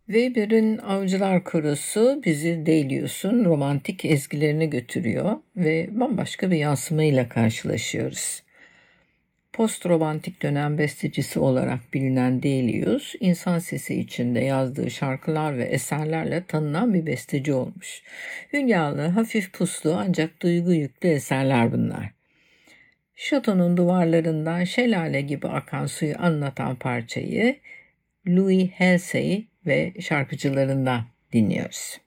Weber'in Avcılar Korosu bizi Delius'un romantik ezgilerine götürüyor ve bambaşka bir yansımayla karşılaşıyoruz. Post-romantik dönem bestecisi olarak bilinen Delius, insan sesi içinde yazdığı şarkılar ve eserlerle tanınan bir besteci olmuş. Hülyalı, hafif puslu ancak duygu yüklü eserler bunlar. Şatonun duvarlarından şelale gibi akan suyu anlatan parçayı Louis Halsey ve şarkıcılarından dinliyoruz.